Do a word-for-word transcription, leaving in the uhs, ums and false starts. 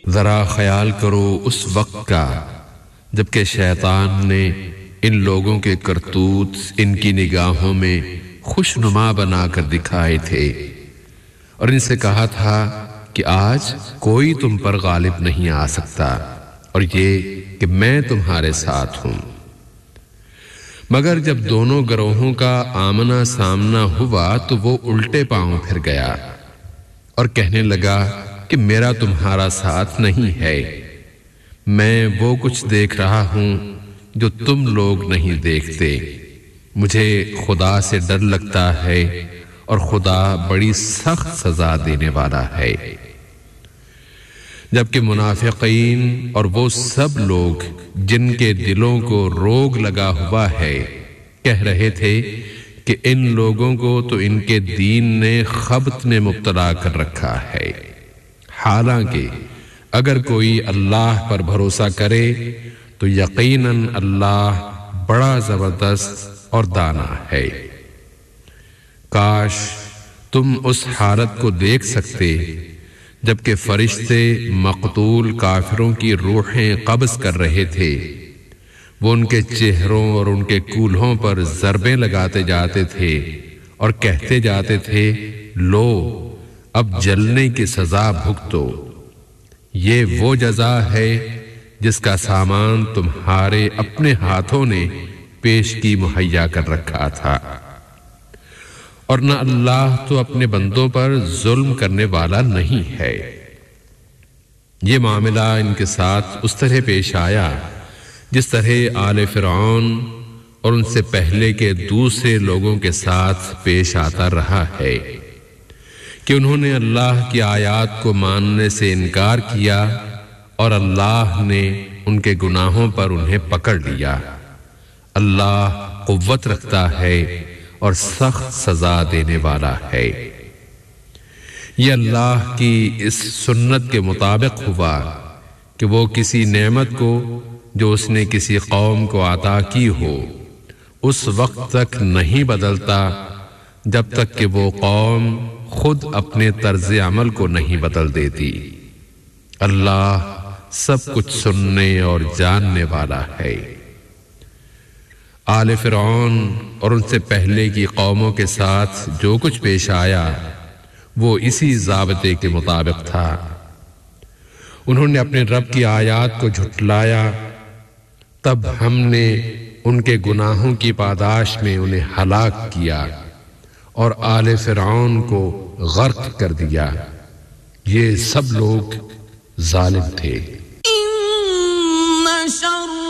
ذرا خیال کرو اس وقت کا جبکہ شیطان نے ان لوگوں کے کرتوت ان کی نگاہوں میں خوشنما بنا کر دکھائے تھے اور ان سے کہا تھا کہ آج کوئی تم پر غالب نہیں آ سکتا اور یہ کہ میں تمہارے ساتھ ہوں۔ مگر جب دونوں گروہوں کا آمنا سامنا ہوا تو وہ الٹے پاؤں پھر گیا اور کہنے لگا کہ میرا تمہارا ساتھ نہیں ہے، میں وہ کچھ دیکھ رہا ہوں جو تم لوگ نہیں دیکھتے، مجھے خدا سے ڈر لگتا ہے اور خدا بڑی سخت سزا دینے والا ہے۔ جبکہ منافقین اور وہ سب لوگ جن کے دلوں کو روگ لگا ہوا ہے کہہ رہے تھے کہ ان لوگوں کو تو ان کے دین نے خبث میں مبتلا کر رکھا ہے، حالانکہ اگر کوئی اللہ پر بھروسہ کرے تو یقیناً اللہ بڑا زبردست اور دانا ہے۔ کاش تم اس حالت کو دیکھ سکتے جبکہ فرشتے مقتول کافروں کی روحیں قبض کر رہے تھے، وہ ان کے چہروں اور ان کے کولہوں پر ضربیں لگاتے جاتے تھے اور کہتے جاتے تھے لو اب جلنے کی سزا بھگتو، یہ وہ جزا ہے جس کا سامان تمہارے اپنے ہاتھوں نے پیش کی مہیا کر رکھا تھا، اور نہ اللہ تو اپنے بندوں پر ظلم کرنے والا نہیں ہے۔ یہ معاملہ ان کے ساتھ اس طرح پیش آیا جس طرح آل فرعون اور ان سے پہلے کے دوسرے لوگوں کے ساتھ پیش آتا رہا ہے کہ انہوں نے اللہ کی آیات کو ماننے سے انکار کیا اور اللہ نے ان کے گناہوں پر انہیں پکڑ لیا۔ اللہ قوت رکھتا ہے اور سخت سزا دینے والا ہے۔ یہ اللہ کی اس سنت کے مطابق ہوا کہ وہ کسی نعمت کو جو اس نے کسی قوم کو عطا کی ہو اس وقت تک نہیں بدلتا جب تک کہ وہ قوم خود اپنے طرز عمل کو نہیں بدل دیتی۔ اللہ سب کچھ سننے اور جاننے والا ہے۔ آل فرعون اور ان سے پہلے کی قوموں کے ساتھ جو کچھ پیش آیا وہ اسی ضابطے کے مطابق تھا۔ انہوں نے اپنے رب کی آیات کو جھٹلایا، تب ہم نے ان کے گناہوں کی پاداش میں انہیں ہلاک کیا اور آل فرعون کو غرق کر دیا۔ یہ سب لوگ ظالم تھے۔